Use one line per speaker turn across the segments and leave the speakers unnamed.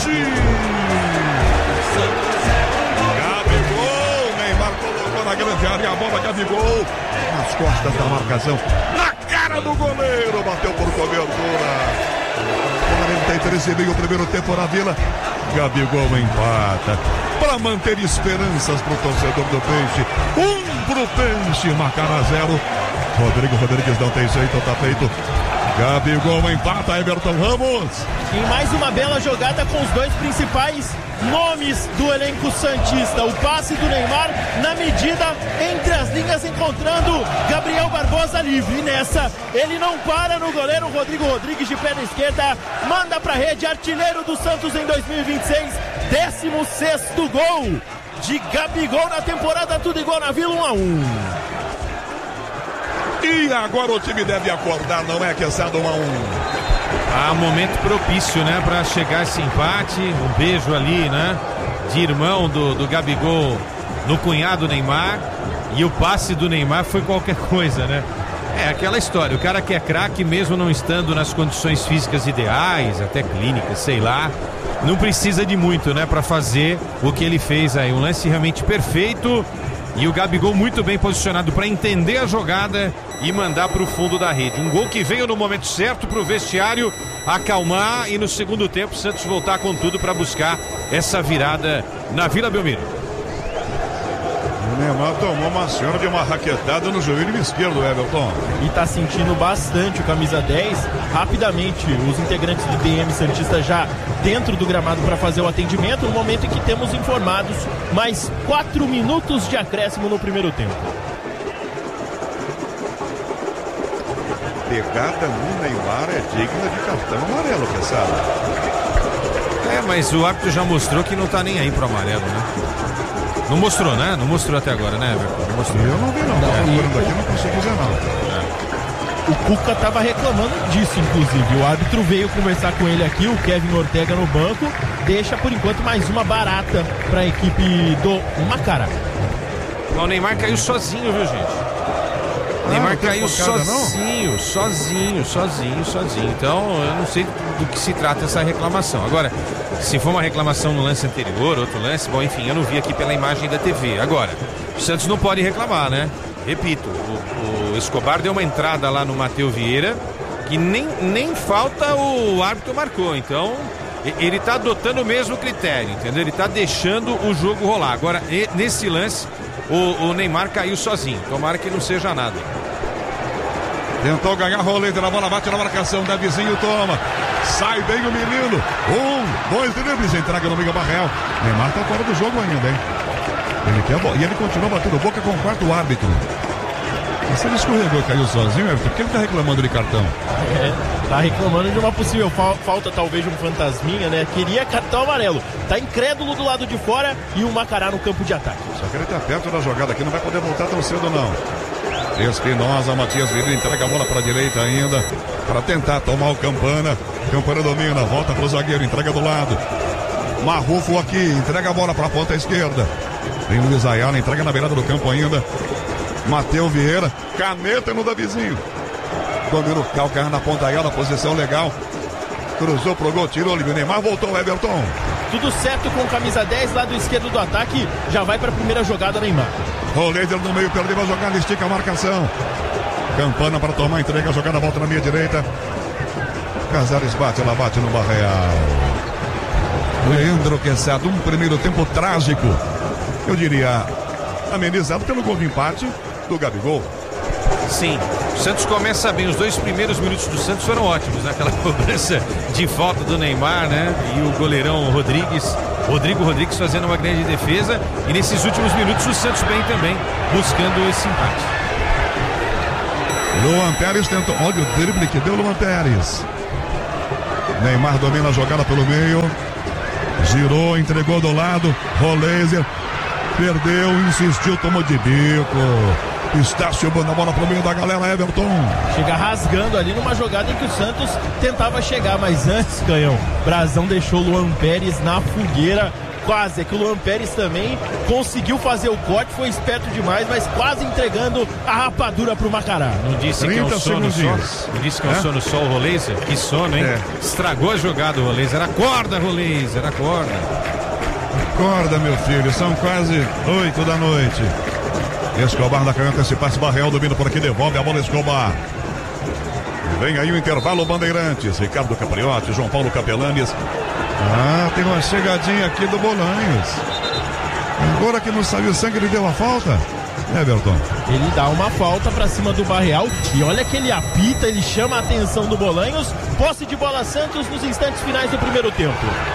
Gabigol, Neymar colocou na grande área a bola, Gabigol nas costas da marcação, na cara do goleiro, bateu por cobertura. 43,5 o primeiro tempo na Vila. Gabigol empata para manter esperanças pro torcedor do Peixe. 1 pro Peixe, marcar a 0. Rodrigo Rodrigues não tem jeito, tá feito. Gabigol empata, Everton Ramos.
Em mais uma bela jogada com os dois principais nomes do elenco santista. O passe do Neymar na medida entre as linhas, encontrando Gabriel Barbosa livre. E nessa, ele não para no goleiro. Rodrigo Rodrigues de perna esquerda manda pra rede, artilheiro do Santos em 2026. 16º gol de Gabigol na temporada. Tudo igual na Vila, 1-1.
E agora o time deve acordar, não é, que é sado 1-1.
Momento propício, né, para chegar esse empate. Um beijo ali, né, de irmão do Gabigol no cunhado Neymar. E o passe do Neymar foi qualquer coisa, né? É aquela história, o cara que é craque, mesmo não estando nas condições físicas ideais, até clínicas, sei lá, não precisa de muito, né, para fazer o que ele fez aí. Um lance realmente perfeito. E o Gabigol muito bem posicionado para entender a jogada e mandar para o fundo da rede. Um gol que veio no momento certo para o vestiário acalmar e no segundo tempo o Santos voltar com tudo para buscar essa virada na Vila Belmiro.
O Neymar tomou uma senhora de uma raquetada no joelho esquerdo, Everton.
E tá sentindo bastante o camisa 10. Rapidamente, os integrantes do DM Santista já dentro do gramado para fazer o atendimento, no momento em que temos informados mais 4 minutos de acréscimo no primeiro tempo.
Pegada no Neymar é digna de cartão amarelo, pessoal.
Mas o árbitro já mostrou que não tá nem aí pro amarelo, né? Não mostrou, né? Não mostrou até agora, né, Everton? Não mostrou.
Eu não vi, não. Daqui não consigo dizer nada.
O Cuca estava reclamando disso, inclusive. O árbitro veio conversar com ele aqui, o Kevin Ortega no banco. Deixa, por enquanto, mais uma barata para a equipe do Macará.
O Neymar caiu sozinho, viu, gente? O Neymar caiu sozinho. Então, eu não sei do que se trata essa reclamação. Agora, se for uma reclamação no lance anterior, outro lance, bom, enfim, eu não vi aqui pela imagem da TV. Agora, o Santos não pode reclamar, né? Repito, o Escobar deu uma entrada lá no Matheus Vieira que nem falta o árbitro marcou. Então, ele tá adotando o mesmo critério, entendeu? Ele tá deixando o jogo rolar. Agora, nesse lance, o Neymar caiu sozinho. Tomara que não seja nada.
Tentou ganhar roleta na bola, bate na marcação, Davizinho toma. Sai bem o menino. 1, 2 dribles, entrega no meio Barreal. Neymar tá fora do jogo ainda, hein? Ele quer e ele continua batendo boca com o quarto árbitro. Mas ele escorregou e caiu sozinho, Everton, por que ele tá reclamando de cartão?
Tá reclamando de uma possível falta, talvez de um fantasminha, né? Queria cartão amarelo. Tá incrédulo do lado de fora e o Macará no campo de ataque.
Só que ele tá perto da jogada aqui, não vai poder voltar tão cedo, não. Espinosa, Matias Vieira entrega a bola para a direita ainda, para tentar tomar o Campana. Campana domina, volta para o zagueiro, entrega do lado. Marrufo aqui, entrega a bola para a ponta esquerda. Vem Luiz Ayala, entrega na beirada do campo ainda. Matheus Vieira, caneta no Davizinho. Domina o calcanhar na ponta Ayala, posição legal. Cruzou pro gol, tirou o Neymar, voltou o Everton.
Tudo certo com camisa 10, lado esquerdo do ataque, já vai para a primeira jogada Neymar.
Roleider no meio, perdeu a jogada, estica a marcação. Campana para tomar, entrega a jogada, volta na minha direita. Casares bate, ela bate no Barreal. Leandro Quesada, um primeiro tempo trágico. Eu diria, amenizado pelo gol de empate do Gabigol.
Sim, o Santos começa bem. Os 2 primeiros minutos do Santos foram ótimos, né? Aquela cobrança de falta do Neymar, né? E o goleirão Rodrigo Rodrigues fazendo uma grande defesa. E nesses últimos minutos o Santos bem também, buscando esse empate.
Luan Pérez tentou, olha o drible que deu Luan Pérez. Neymar domina a jogada pelo meio. Girou, entregou do lado. Roleiser perdeu, insistiu, tomou de bico. Está chegando a bola pro meio da galera, Everton.
Chega rasgando ali numa jogada em que o Santos tentava chegar, mas antes, Canhão, Brazão deixou Luan Pérez na fogueira quase, é que o Luan Pérez também conseguiu fazer o corte, foi esperto demais, mas quase entregando a rapadura pro Macará.
Não disse que é um sono só? Não disse que é um sono só o Roleiser? Que sono, hein? Estragou a jogada o Roleiser. Acorda, Roleiser, acorda.
Acorda, meu filho, são quase 8 da noite. Escobar na canhota, esse passe, Barreal domina por aqui, devolve a bola, Escobar. Vem aí o intervalo, Bandeirantes, Ricardo Capriotti, João Paulo Capelanes. Tem uma chegadinha aqui do Bolanhos. Agora que não saiu o sangue, ele deu a falta. Everton.
Ele dá uma falta pra cima do Barreal e olha que ele apita, ele chama a atenção do Bolanhos. Posse de bola Santos nos instantes finais do primeiro tempo.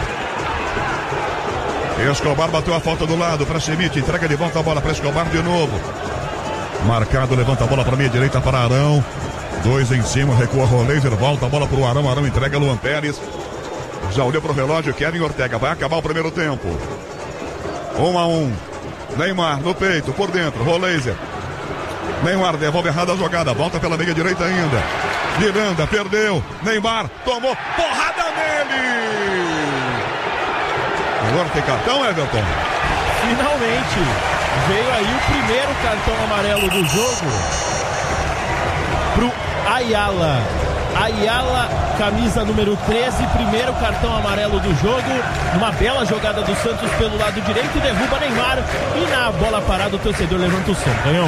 Escobar bateu a falta do lado para Schmidt, entrega de volta a bola para Escobar de novo. Marcado, levanta a bola para meia direita para Arão. 2 em cima, recua Roleiser, volta a bola para o Arão. Arão entrega Luan Pérez. Já olhou para o relógio, Kevin Ortega. Vai acabar o primeiro tempo. 1-1. Neymar no peito, por dentro, Roleiser. Neymar devolve errada a jogada, volta pela meia direita ainda. Miranda, perdeu. Neymar tomou porrada nele. Agora tem cartão, Everton?
Finalmente veio aí o primeiro cartão amarelo do jogo pro Ayala. Ayala, camisa número 13, primeiro cartão amarelo do jogo. Uma bela jogada do Santos pelo lado direito, derruba Neymar e na bola parada o torcedor levanta o som. Canhão.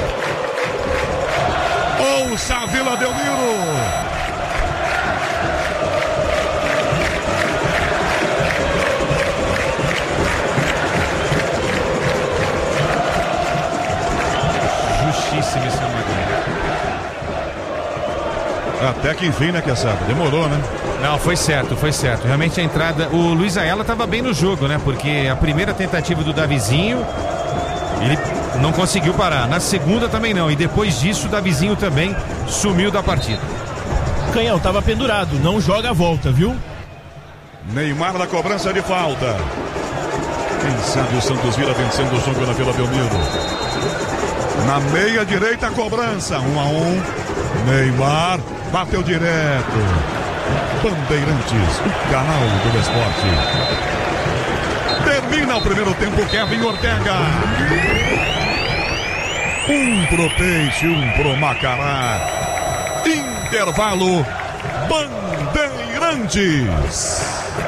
Ouça a Vila Belmiro.
Justíssimo esse amarelo.
Até que enfim, né, Quesada? Demorou, né?
Não, foi certo. Realmente a entrada... O Luiz Ayala estava bem no jogo, né? Porque a primeira tentativa do Davizinho, ele não conseguiu parar. Na segunda também não. E depois disso, o Davizinho também sumiu da partida.
Canhão, tava pendurado. Não joga a volta, viu?
Neymar na cobrança de falta. Quem sabe o Santos vira vencendo o jogo na Vila Belmiro. Na meia direita a cobrança. 1-1. Neymar bateu direto. Bandeirantes, o canal do esporte. Termina o primeiro tempo, Kevin Ortega. Um pro Peixe, um pro Macará. Intervalo, Bandeirantes.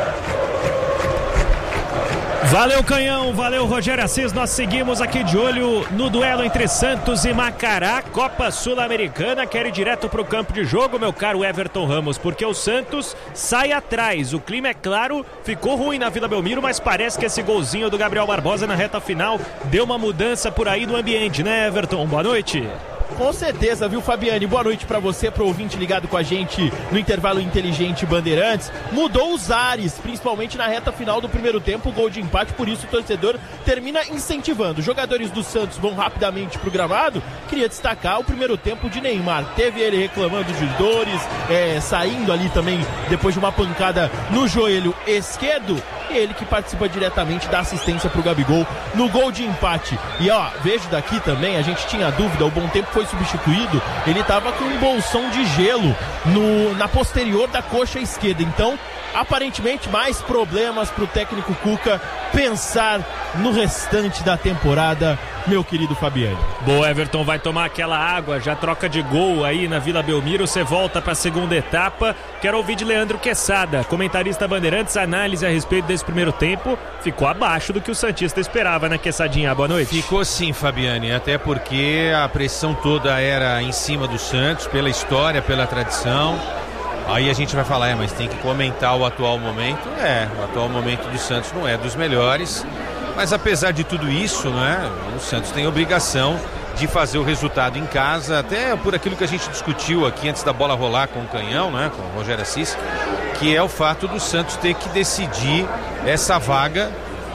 Valeu, Canhão, valeu, Rogério Assis. Nós seguimos aqui de olho no duelo entre Santos e Macará, Copa Sul-Americana. Quer ir direto pro campo de jogo, meu caro Everton Ramos, porque o Santos sai atrás. O clima, é claro, ficou ruim na Vila Belmiro, mas parece que esse golzinho do Gabriel Barbosa na reta final deu uma mudança por aí no ambiente, né, Everton? Boa noite.
Com certeza, viu, Fabiane? Boa noite pra você, pro ouvinte ligado com a gente no intervalo inteligente Bandeirantes. Mudou os ares, principalmente na reta final do primeiro tempo, gol de empate, por isso o torcedor termina incentivando. Os jogadores do Santos vão rapidamente pro gramado. Queria destacar o primeiro tempo de Neymar. Teve ele reclamando de dores, saindo ali também depois de uma pancada no joelho esquerdo. E ele que participa diretamente da assistência pro Gabigol no gol de empate. E ó, vejo daqui também, a gente tinha dúvida, o Bom Tempo foi substituído, ele estava com um bolsão de gelo na posterior da coxa esquerda. Então, aparentemente, mais problemas para o técnico Cuca pensar no restante da temporada, meu querido Fabiano.
Boa, Everton, vai tomar aquela água, já troca de gol aí na Vila Belmiro, você volta para a segunda etapa. Quero ouvir de Leandro Quesada, comentarista Bandeirantes, análise a respeito desse primeiro tempo. Ficou abaixo do que o santista esperava, né, Quessadinha? Boa noite.
Ficou sim, Fabiane, até porque a pressão toda era em cima do Santos, pela história, pela tradição. Aí a gente vai falar, mas tem que comentar o atual momento. O atual momento do Santos não é dos melhores, mas apesar de tudo isso, né, o Santos tem obrigação de fazer o resultado em casa, até por aquilo que a gente discutiu aqui antes da bola rolar com o Canhão, né, com o Rogério Assis, que é o fato do Santos ter que decidir essa vaga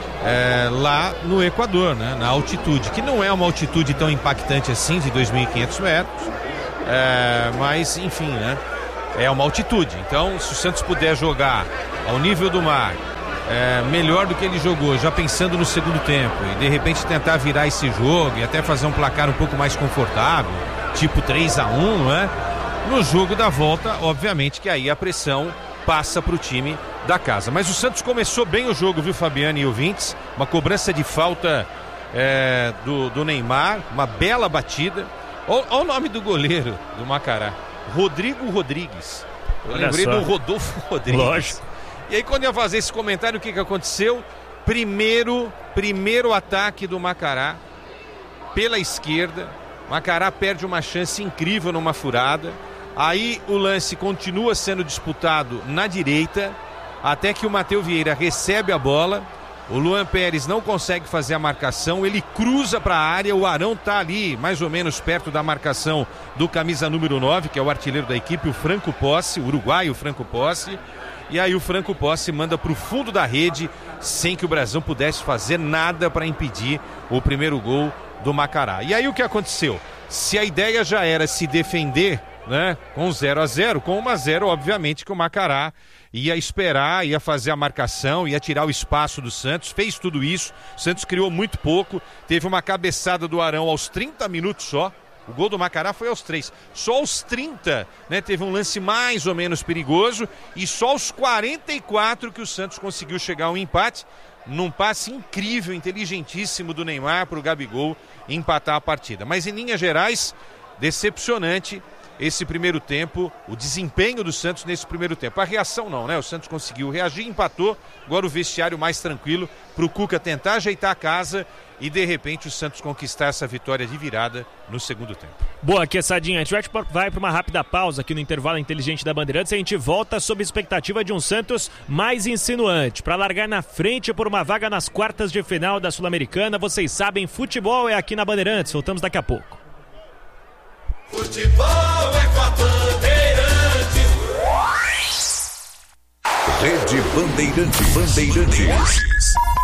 lá no Equador, né, na altitude, que não é uma altitude tão impactante assim, de 2.500 metros, mas enfim, né, é uma altitude. Então, se o Santos puder jogar ao nível do mar, melhor do que ele jogou, já pensando no segundo tempo, e de repente tentar virar esse jogo e até fazer um placar um pouco mais confortável, tipo 3-1, né? No jogo da volta, obviamente que aí a pressão passa para o time da casa. Mas o Santos começou bem o jogo, viu, Fabiano e ouvintes? Uma cobrança de falta do Neymar, uma bela batida. Olha o nome do goleiro do Macará, Rodrigo Rodrigues. Eu lembrei do Rodolfo Rodrigues.
Lógico.
E aí, quando eu ia fazer esse comentário, o que aconteceu? Primeiro ataque do Macará pela esquerda. Macará perde uma chance incrível numa furada. Aí o lance continua sendo disputado na direita, até que o Matheus Vieira recebe a bola. O Luan Pérez não consegue fazer a marcação, ele cruza para a área, o Arão tá ali, mais ou menos perto da marcação do camisa número 9, que é o artilheiro da equipe, o Franco Possi, o uruguaio Franco Possi. E aí o Franco Possi manda para o fundo da rede, sem que o Brasão pudesse fazer nada para impedir o primeiro gol do Macará. E aí o que aconteceu? Se a ideia já era se defender, né, com 0-0, com 1-0, obviamente que o Macará ia esperar, ia fazer a marcação, ia tirar o espaço do Santos, fez tudo isso. O Santos criou muito pouco, teve uma cabeçada do Arão aos 30 minutos só. O gol do Macará foi aos 3. Só aos 30, né, teve um lance mais ou menos perigoso, e só aos 44 que o Santos conseguiu chegar a um empate, num passe incrível, inteligentíssimo do Neymar para o Gabigol empatar a partida. Mas em linhas gerais, decepcionante esse primeiro tempo, o desempenho do Santos nesse primeiro tempo. A reação não, né? O Santos conseguiu reagir, empatou, agora o vestiário mais tranquilo para o Cuca tentar ajeitar a casa e de repente o Santos conquistar essa vitória de virada no segundo tempo.
Boa, Quessadinha, a gente vai para uma rápida pausa aqui no intervalo inteligente da Bandeirantes. A gente volta sob expectativa de um Santos mais insinuante, para largar na frente por uma vaga nas quartas de final da Sul-Americana. Vocês sabem, futebol é aqui na Bandeirantes. Voltamos daqui a pouco.
Futebol é com a Bandeirantes.
Rede Bandeirantes.